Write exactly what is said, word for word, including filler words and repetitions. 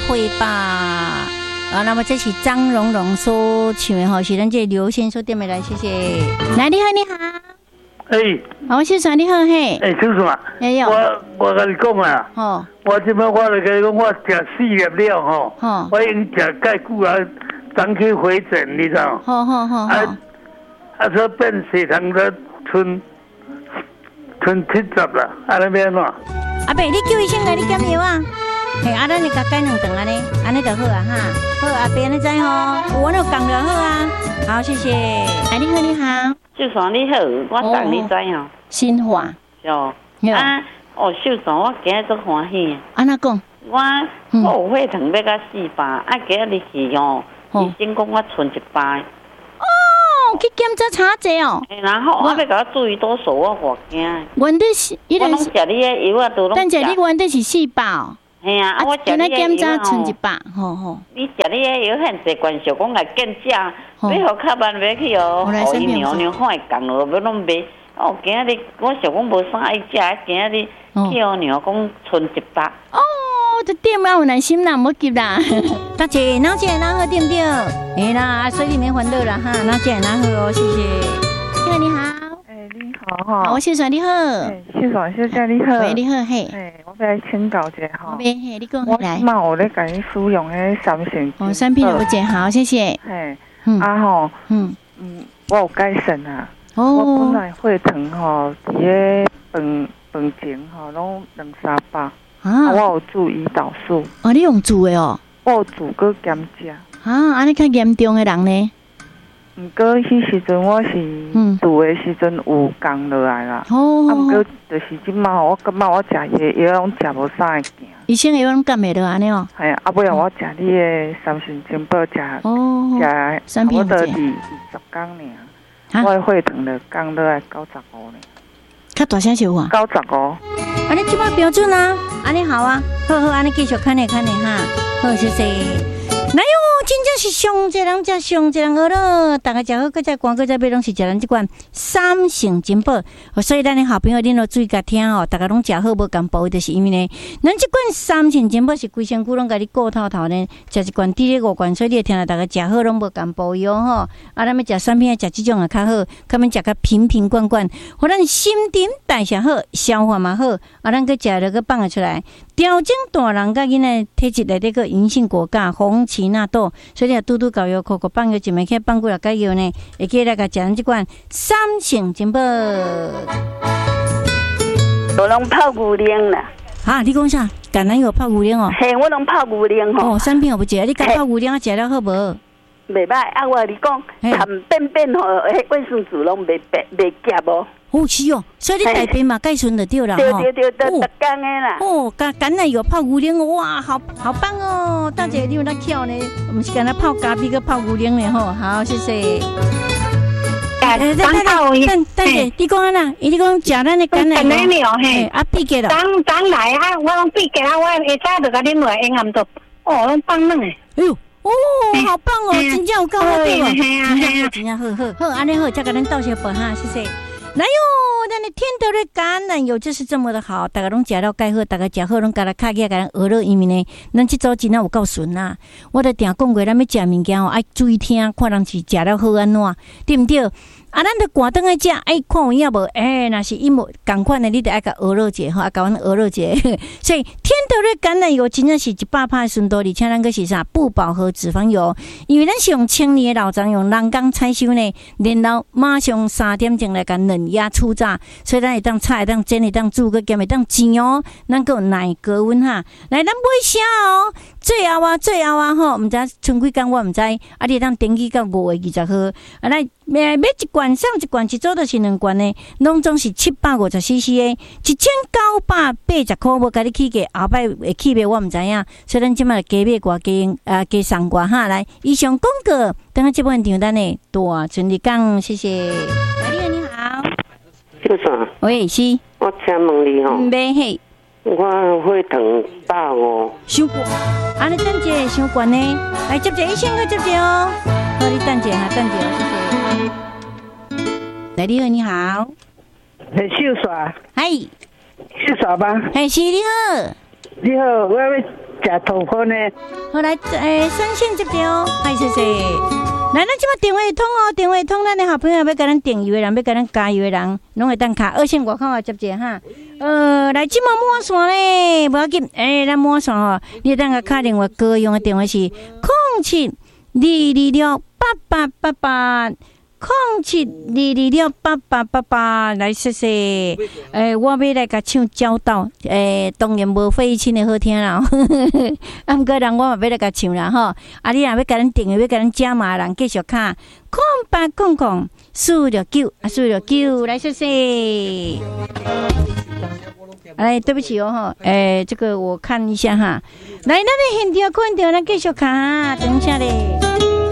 会吧。啊，那么这是张荣荣所唱的吼，是咱这刘先所点的来，谢谢。来，你好，你好。 哎， 王先生你好嘿。 哎，先生啊， 哎呦， 我我跟你讲啊，哦，我这摆我来跟你讲，我食四粒了吼，哦，我已经食介久啊，长期回诊，你知道？好好好。啊啊，说变血糖的剩剩七十了，安尼变喏。 阿伯，你叫医生来你减药啊？嘿，啊，咱你甲改两顿安尼，安尼就好啊哈。好，阿伯你知吼，我那讲就好啊。好，谢谢。哎，你好，你好。 秀爽你好，我等你知哦。 新华。 哦。啊，哦，秀爽，我今日足欢喜。 安怎讲？ 我我有血糖要到四百，啊，今日去哦，医生讲我剩一百。 哦，去检查查者哦。 然后我要甲我注意多少，我偌惊。 原底是， 我拢食你的药啊，都拢。 但是你原底是四百哦。 系啊，啊我食你检查剩一百，吼吼。 你食你的药很济关系，讲来见食，要互较慢买去哦，互伊娘娘看会讲咯，要拢买。哦，今日我想讲无啥爱食，今日去互娘讲剩一百。 哦，这点啊有耐心啦，莫急啦。大姐，哪姐哪好对不对？哎啦，水里面烦恼啦哈，哪姐哪好哦，谢谢。你好，你好。 你好哈， 我先生你好， 先生小姐你好， 喂你好嘿， 哎，我要来请教一下哈， 嘿，你讲来， 我嘛有咧甲你使用迄三成， 哦，产品有真好，谢谢， 嘿，啊吼，嗯嗯，我有改善啊，我本来血糖吼，伫咧饭饭前吼，拢两三百，啊，我有注胰岛素， 哦，你用注的哦， 我有注过减食， 啊，安尼较严重的人呢？ 毋过迄时阵我是住的时阵有降落来啦， 哦， 啊，毋过就是即马我感觉我食药药拢食无啥会行。 医生的药拢减袂落安尼哦。 系啊，啊尾啊我食你的三成金宝食，哦，食差不多二二十天尔，我的血糖就降落来九十五呢。 较大声说话。 九十五。 安尼即马标准啊，安尼好啊，好好，安尼继续看咧看咧哈，好谢谢。来哟，真正是上济人食上济人饿咯，大家食好，搁再光搁再买拢是食咱即款三成金宝，所以咱的好朋友恁都注意甲听哦，大家拢食好无共补，就是因为呢，咱即款三成金宝是规身躯拢甲你顾透透呢，食一罐滴咧五罐，所以你听到大家食好拢无共补哟吼，啊，咱要食产品食即种也较好，较免食甲瓶瓶罐罐，互咱新陈代谢好，消化嘛好，啊，咱搁食了搁放得出来。调整大人甲囡仔体质内底个银杏果苷、红荠纳豆，所以你拄拄搞药口口放药一枚起放几落解药呢，会记来甲食咱即款三成金宝。 我拢泡牛奶啦。 啊，你讲啥？橄榄油泡牛奶哦？ 嘿，我拢泡牛奶吼。 哦，产品我不食，你甲泡牛奶食了好无？ 袂歹，啊，我跟你讲，含便便吼，迄卫生纸拢袂白袂夹无。 哦，是哦，所以你大便嘛，改顺就对了对对对，都逐工的啦。 哦，橄橄榄油泡牛奶，哇，好好棒哦！大姐，你有那巧呢？不是干那泡咖啡，个泡牛奶呢吼。好，谢谢。哎，等等等，大姐，你讲啊，你讲食咱的橄榄油，嘿，啊，闭结了。 当当来啊，我拢闭结啊，我下早就甲恁来用暗做，哦，拢放软的。 哎呦。哦，好棒哦，真正有够好对哦，真正真正好好好，安尼好，再给咱道谢本哈，谢谢。来哟，咱的天德的橄榄油就是这么的好，大家拢食了介好，大家食好拢甲咱卡起来，甲咱饿了，因为呢，咱这组真正有够顺呐。我都定讲过，咱要食物件哦，爱注意听，看人是食了好安怎，对不对？啊，咱着赶灯来食，哎，看有影无？哎，若是因无共款的，你得爱甲鹅肉节吼，啊，甲阮鹅肉节。所以天德的橄榄油真正是一百趴的顺度，而且咱个是啥不饱和脂肪油，因为咱是用清理的老张用人工采收呢，然后马上三点钟来甲嫩芽初榨，所以咱会当炒，会当煎，会当煮，个兼会当煎哦。咱个有奶高温哈，来咱买啥哦？最后啊，最后啊吼，毋知剩几工我毋知，啊，你当登记到五月二十号，啊来买买一罐送一罐，一组就是两罐的，拢总是七百五十 C C 的，一千九百八十块，无甲你起价，后摆会起卖我毋知影，所以咱即摆加买偌加啊加送偌哈来。以上广告，等下这部分订单呢，大顺利讲，谢谢。来，你好，你好， 先生， 喂，是， 我请问你吼， 没嘿。 我血糖百五， 伤悬，安尼等者伤悬呢，来接者医生去接者哦，好，你等者哈，等者，谢谢。来，你好，你好， 是秀耍， 嗨， 秀耍吧， 嗨，是你好， 你好，我要食食头粉呢。 好来，诶，专线接着，嗨，谢谢。来，咱即摆电话通哦，电话通，咱的好朋友要甲咱订油的人，要甲咱加油的人，拢会当卡二线外口啊接者哈。呃，来，即摆满线咧，无要紧，诶，咱满线吼，你当个打电话高用的电话是零七二二六八八八八。零七二二六八八八八，来谢谢。诶，我要来甲唱《教导》，诶，当然无费请的好听啦。啊，毋过人我嘛要来甲唱啦吼。啊，你若要甲咱订，要甲咱加码人继续卡空八空空四六九啊，四六九，来谢谢。哎，对不起哦哈，诶，这个我看一下哈。来，咱的现场看到咱继续卡，等一下咧。